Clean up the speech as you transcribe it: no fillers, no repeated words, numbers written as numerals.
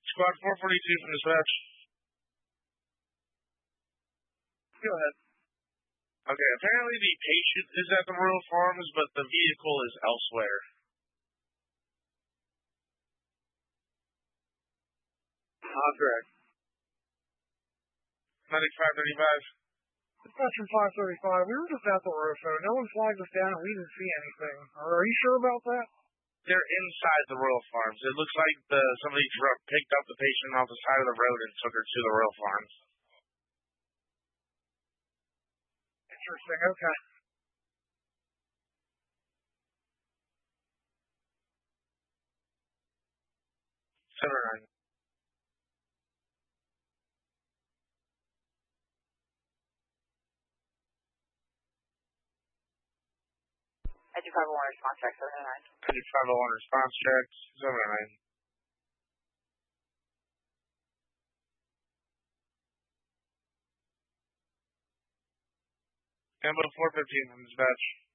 Squad 442 from dispatch. Go ahead. Okay, apparently the patient is at the Royal Farms, but the vehicle is elsewhere. Correct. 9535. Dispatcher 535, we were just at the ROFO. No one flagged us down and we didn't see anything. Are you sure about that? They're inside the Royal Farms. It looks like somebody picked up the patient off the side of the road and took her to the Royal Farms. Interesting, okay. Seven 9. I do 501 response check 709. I do 501 response checks 709. Ambo 415 from dispatch.